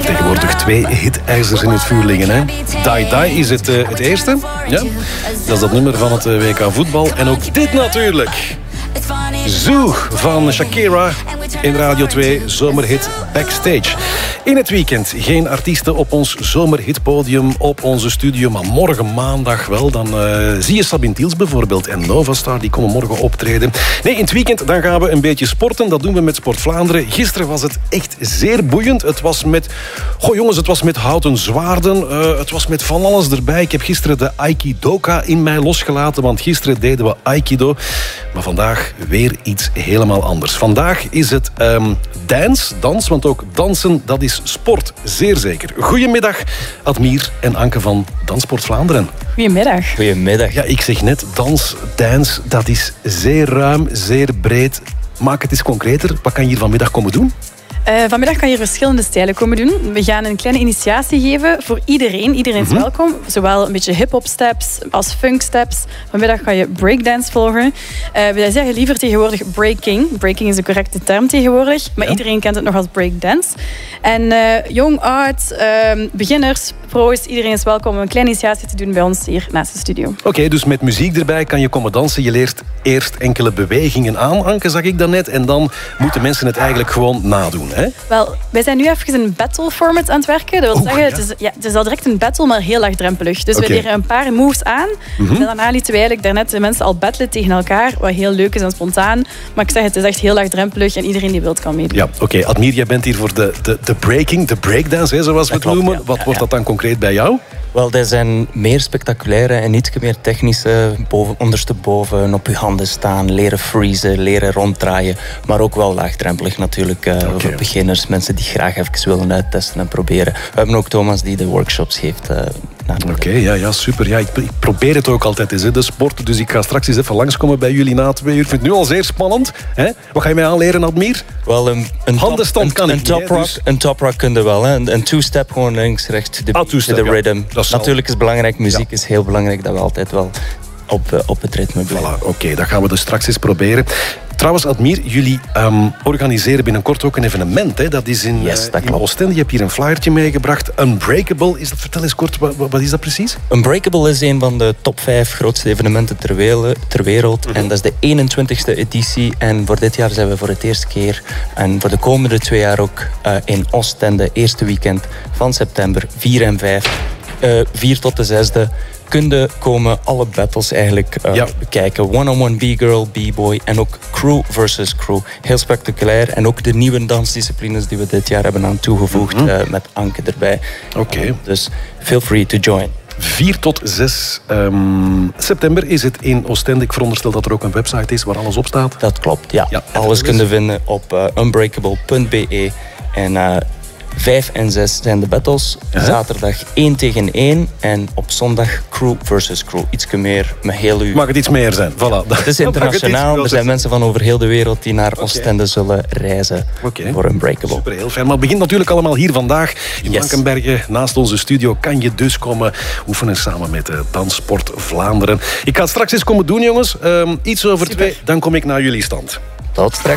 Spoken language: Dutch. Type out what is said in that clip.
Tegenwoordig 2 hitijzers in het vuur liggen. Hè? Die Die is het eerste. Ja? Dat is dat nummer van het WK voetbal. En ook dit natuurlijk. Zoog van Shakira in Radio 2 zomerhit Backstage. In het weekend geen artiesten op ons zomerhitpodium op onze studio, maar morgen maandag wel. Dan zie je Sabine Tiels bijvoorbeeld en Novastar, die komen morgen optreden. Nee, in het weekend dan gaan we een beetje sporten. Dat doen we met Sport Vlaanderen. Gisteren was het echt zeer boeiend. Het was met, het was met houten zwaarden. Het was met van alles erbij. Ik heb gisteren de Aikidoka in mij losgelaten, want gisteren deden we Aikido. Maar vandaag weer iets helemaal anders. Vandaag is het dans, want ook dansen, dat is sport, zeer zeker. Goedemiddag, Admir en Anke van Danssport Vlaanderen. Goedemiddag. Goedemiddag. Ja, ik zeg net, dance, dat is zeer ruim, zeer breed. Maak het eens concreter. Wat kan je hier vanmiddag komen doen? Vanmiddag kan je verschillende stijlen komen doen. We gaan een kleine initiatie geven voor iedereen. Iedereen is welkom. Zowel een beetje hip-hop steps als funk steps. Vanmiddag ga je breakdance volgen. Wij zeggen liever tegenwoordig breaking. Breaking is de correcte term tegenwoordig. Maar iedereen kent het nog als breakdance. En jong, oud, beginners, pro's, iedereen is welkom om een kleine initiatie te doen bij ons hier naast de studio. Oké, dus met muziek erbij kan je komen dansen. Je leert eerst enkele bewegingen aan, Anke, zag ik daarnet. En dan moeten mensen het eigenlijk gewoon nadoen. Hè? Wel, wij zijn nu even in een battle format aan het werken. Dat wil zeggen, het is al direct een battle, maar heel laagdrempelig. Dus we leren een paar moves aan. En daarna lieten wij eigenlijk daarnet de mensen al battelen tegen elkaar, wat heel leuk is en spontaan. Maar ik zeg, het is echt heel laagdrempelig en iedereen die wilt kan meedoen. Ja, oké. Admir, jij bent hier voor de breakdance, hè, zoals we het noemen. Ja. Wat wordt dat dan concreet bij jou? Wel, dat zijn meer spectaculaire en iets meer technische, ondersteboven, op je handen staan, leren freezen, leren ronddraaien. Maar ook wel laagdrempelig natuurlijk voor beginners, mensen die graag even willen uittesten en proberen. We hebben ook Thomas die de workshops geeft. Oké, ja, super. Ja, ik probeer het ook altijd eens, hè, de sport. Dus ik ga straks eens even langskomen bij jullie na 2 uur. Ik vind het nu al zeer spannend. Hè? Wat ga je mij aanleren, Admir? Wel, handstand kan ik niet. Dus... Een top rock kun je wel. Hè? Een two-step, gewoon links, rechts, de rhythm. Natuurlijk is het belangrijk, muziek is heel belangrijk, dat we altijd wel op het ritme blijven. Voilà, oké, dat gaan we dus straks eens proberen. Trouwens, Admir, jullie organiseren binnenkort ook een evenement. Hè? Dat is in Oostende. Je hebt hier een flyertje meegebracht. Unbreakable, vertel eens kort, wat is dat precies? Unbreakable is een van de top 5 grootste evenementen ter wereld. En dat is de 21ste editie. En voor dit jaar zijn we voor het eerste keer, en voor de komende 2 jaar ook, in Oostende. Eerste weekend van september, 4 en 5. 4 tot de 6e. Kunnen komen alle battles eigenlijk bekijken. One-on-one B-girl, B-boy en ook crew versus crew. Heel spectaculair. En ook de nieuwe dansdisciplines die we dit jaar hebben aan toegevoegd met Anke erbij. Oké. Dus feel free to join. 4 tot 6 september is het in Oostende. Ik veronderstel dat er ook een website is waar alles op staat. Dat klopt, ja. Alles kunnen vinden op unbreakable.be. En 5 en 6 zijn de battles. Zaterdag 1 tegen 1. En op zondag crew versus crew. Ietsje meer met heel uw... Mag het iets meer zijn? Voilà. Het is internationaal. Er zijn mensen van over heel de wereld die naar Oostende zullen reizen voor Unbreakable. Super, heel fijn. Maar het begint natuurlijk allemaal hier vandaag in Blankenberge. Naast onze studio kan je dus komen oefenen samen met Danssport Vlaanderen. Ik ga het straks eens komen doen, jongens. Iets over 2, dan kom ik naar jullie stand. Tot straks.